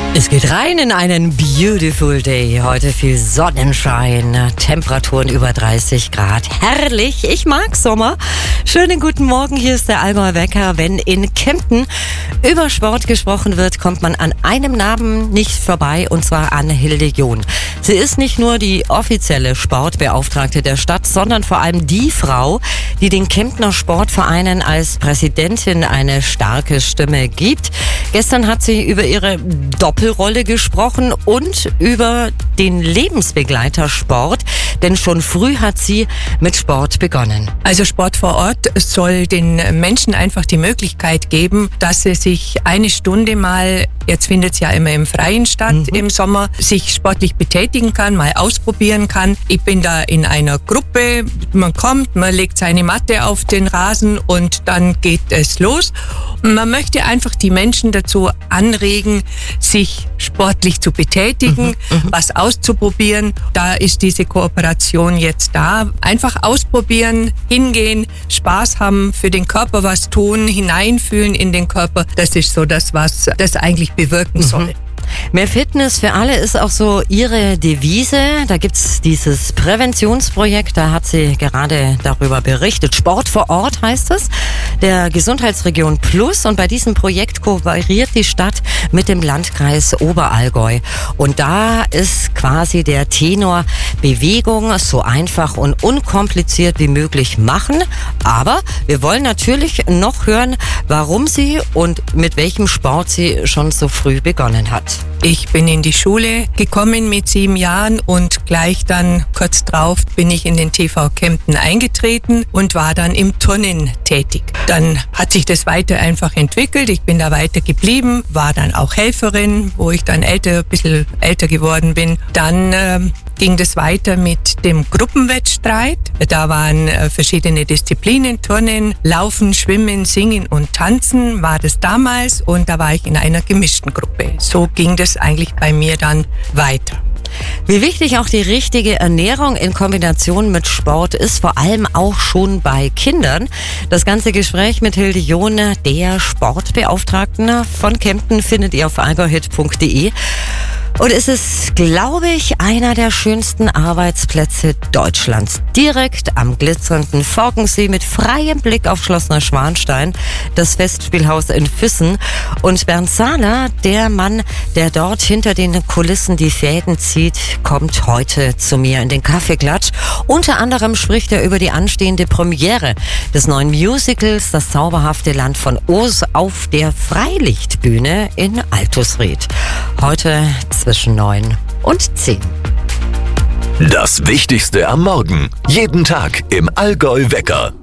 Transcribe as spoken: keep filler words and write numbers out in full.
Es geht rein in einen beautiful day. Heute viel Sonnenschein, Temperaturen über dreißig Grad. Herrlich, ich mag Sommer. Schönen guten Morgen, hier ist der Allgäuer Wecker. Wenn in Kempten über Sport gesprochen wird, kommt man an einem Namen nicht vorbei, und zwar an Hilde John. Sie ist nicht nur die offizielle Sportbeauftragte der Stadt, sondern vor allem die Frau, die den Kemptner Sportvereinen als Präsidentin eine starke Stimme gibt. Gestern hat sie über ihre Doppelrolle gesprochen und über den Lebensbegleitersport, denn schon früh hat sie mit Sport begonnen. Also Sport vor Ort soll den Menschen einfach die Möglichkeit geben, dass sie sich eine Stunde mal, jetzt findet es ja immer im Freien statt, mhm. im Sommer, sich sportlich betätigen kann, mal ausprobieren kann. Ich bin da in einer Gruppe, man kommt, man legt seine Matte auf den Rasen und dann geht es los. Man möchte einfach die Menschen dazu anregen, sich sportlich zu betätigen, mhm, was auszuprobieren. Da ist diese Kooperation jetzt da. Einfach ausprobieren, hingehen, Spaß haben, für den Körper was tun, hineinfühlen in den Körper. Das ist so das, was das eigentlich bewirken soll. Mhm. Mehr Fitness für alle ist auch so ihre Devise. Da gibt's dieses Präventionsprojekt, da hat sie gerade darüber berichtet. Sport vor Ort heißt es, der Gesundheitsregion Plus. Und bei diesem Projekt kooperiert die Stadt mit dem Landkreis Oberallgäu. Und da ist quasi der Tenor: Bewegung so einfach und unkompliziert wie möglich machen. Aber wir wollen natürlich noch hören, warum sie und mit welchem Sport sie schon so früh begonnen hat. Ich bin in die Schule gekommen mit sieben Jahren und gleich dann kurz drauf bin ich in den T V Kempten eingetreten und war dann im Turnen tätig. Dann hat sich das weiter einfach entwickelt. Ich bin da weiter geblieben, war dann auch Helferin, wo ich dann älter, ein bisschen älter geworden bin. Dann äh, ging das weiter mit dem Gruppenwettstreit. Da waren äh, verschiedene Disziplinen, Turnen, Laufen, Schwimmen, Singen und Tanzen war das damals, und da war ich in einer gemischten Gruppe. So ging das eigentlich bei mir dann weiter. Wie wichtig auch die richtige Ernährung in Kombination mit Sport ist, vor allem auch schon bei Kindern. Das ganze Gespräch mit Hilde John, der Sportbeauftragten von Kempten, findet ihr auf allgäuhit punkt de. Und es ist, glaube ich, einer der schönsten Arbeitsplätze Deutschlands. Direkt am glitzernden Forkensee mit freiem Blick auf Schloss Neuschwanstein, das Festspielhaus in Füssen. Und Bernd Sahler, der Mann, der dort hinter den Kulissen die Fäden zieht, kommt heute zu mir in den Kaffeeklatsch. Unter anderem spricht er über die anstehende Premiere des neuen Musicals Das zauberhafte Land von Oz auf der Freilichtbühne in Altusried. Heute zwischen neun und zehn. Das Wichtigste am Morgen. Jeden Tag im Allgäu Wecker.